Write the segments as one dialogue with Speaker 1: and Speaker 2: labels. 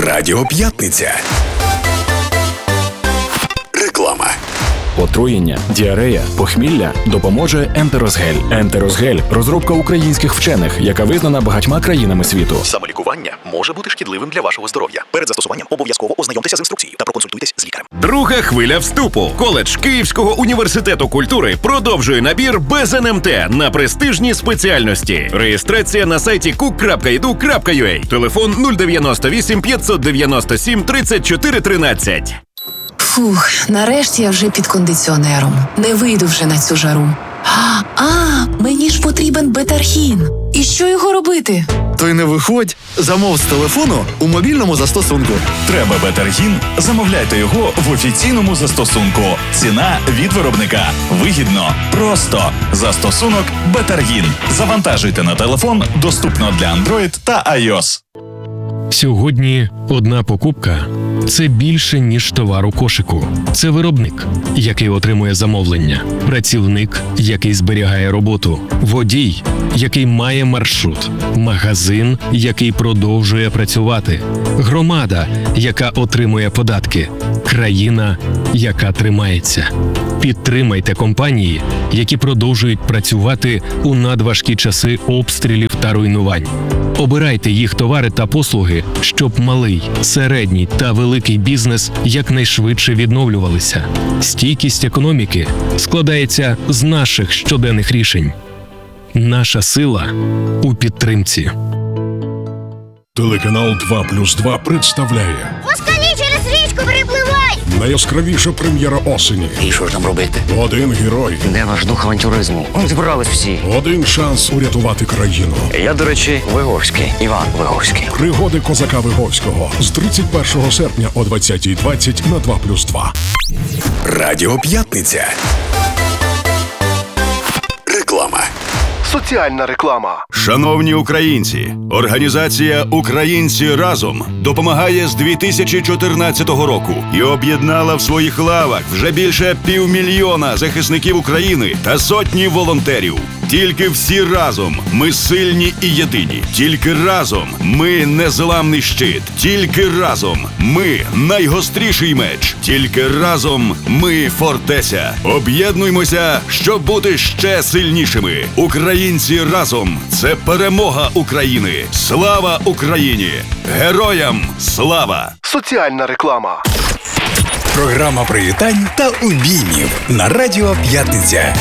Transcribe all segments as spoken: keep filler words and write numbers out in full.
Speaker 1: Радіо П'ятниця. Реклама.
Speaker 2: Отруєння, діарея, похмілля допоможе Ентерозгель. Ентерозгель – розробка українських вчених, яка визнана багатьма країнами світу.
Speaker 3: Самолікування може бути шкідливим для вашого здоров'я. Перед застосуванням обов'язково ознайомтеся з інструкцією та проконсультуйтесь з лікарем.
Speaker 4: Друга хвиля вступу. Коледж Київського університету культури продовжує набір без ен ем те на престижні спеціальності. Реєстрація на сайті кук крапка і ду крапка ю а. Телефон нуль дев'яносто вісім п'ятсот дев'яносто сім тридцять чотири тринадцять.
Speaker 5: Фух, нарешті я вже під кондиціонером. Не вийду вже на цю жару. А, а мені ж потрібен бетархін. І що його робити?
Speaker 6: То й не виходь. Замов з телефону у мобільному застосунку.
Speaker 7: Треба бетаргін? Замовляйте його в офіційному застосунку. Ціна від виробника. Вигідно. Просто. Застосунок Бетаргін. Завантажуйте на телефон. Доступно для Android та iOS.
Speaker 8: Сьогодні одна покупка – це більше, ніж товар у кошику. Це виробник, який отримує замовлення, працівник, який зберігає роботу, водій, який має маршрут, магазин, який продовжує працювати, громада, яка отримує податки, країна, яка тримається. Підтримайте компанії, які продовжують працювати у надважкі часи обстрілів та руйнувань. Обирайте їх товари та послуги, щоб малий, середній та великий бізнес якнайшвидше відновлювалися. Стійкість економіки складається з наших щоденних рішень. Наша сила у підтримці.
Speaker 9: Телеканал два плюс два представляє
Speaker 10: Москалі через річку перепливай!
Speaker 9: найяскравіша прем'єра осені.
Speaker 11: І що ж нам робити?
Speaker 9: Один герой.
Speaker 11: Де ваш дух авантюризму? Зібрались всі.
Speaker 9: Один шанс урятувати країну.
Speaker 11: Я, до речі, Виговський. Іван Виговський.
Speaker 9: Пригоди козака Виговського з тридцять першого серпня о двадцятій двадцять на два плюс два.
Speaker 1: Радіо П'ятниця. Реклама.
Speaker 12: Соціальна реклама.
Speaker 4: Шановні українці, організація «Українці разом» допомагає з дві тисячі чотирнадцятого року і об'єднала в своїх лавах вже більше півмільйона захисників України та сотні волонтерів. Тільки всі разом ми сильні і єдині. Тільки разом ми незламний щит. Тільки разом ми найгостріший меч. Тільки разом ми фортеця. Об'єднуймося, щоб бути ще сильнішими. Українці разом – це перемога України. Слава Україні! Героям слава!
Speaker 12: Соціальна реклама.
Speaker 1: Програма привітань та обіймів на Радіо П'ятниця.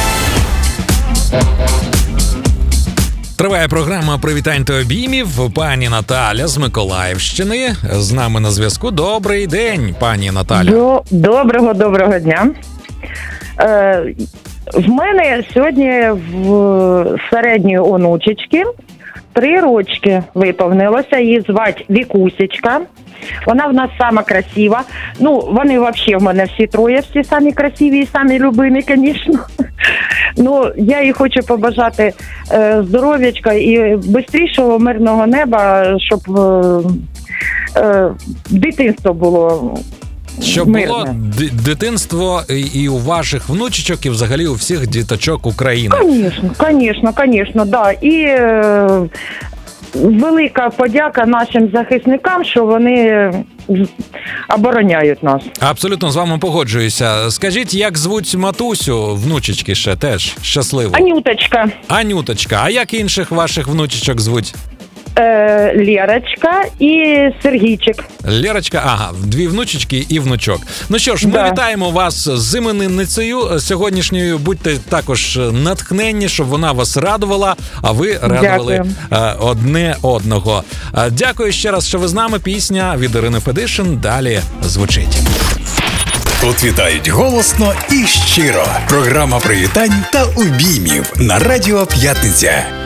Speaker 13: Триває програма привітань та обіймів. Пані Наталя з Миколаївщини з нами на зв'язку. Добрий день, пані Наталя.
Speaker 14: Доброго, доброго дня. Е, в мене сьогодні в середньої онучечки три рочки виповнилося. Її звати Вікусечка. Вона в нас сама красива. Ну, вони взагалі в мене всі троє, всі самі красиві і самі любимі, звісно. Ну, я їй хочу побажати е, здоров'ячка і швидшого мирного неба, щоб е, е, дитинство було
Speaker 13: Щоб
Speaker 14: мирне.
Speaker 13: було д- дитинство і у ваших внучечок, і взагалі у всіх діточок України.
Speaker 14: Звісно, звісно, звісно, да. І е, велика подяка нашим захисникам, що вони обороняють нас.
Speaker 13: Абсолютно з вами погоджуюся. Скажіть, як звуть матусю внучечки ще теж щасливо?
Speaker 14: Анюточка.
Speaker 13: Анюточка. А як інших ваших внучечок звуть?
Speaker 14: Е, Лєрочка і Сергійчик.
Speaker 13: Лєрочка, ага, дві внучечки і внучок. Ну що ж, ми
Speaker 14: Да.
Speaker 13: вітаємо вас з іменинницею сьогоднішньою. Будьте також натхненні, щоб вона вас радувала, а ви радували е, одне одного. Е, Дякую ще раз, що ви з нами. Пісня від Ірини Федишин далі звучить.
Speaker 1: Тут вітають голосно і щиро. Програма привітань та обіймів на Радіо П'ятниця.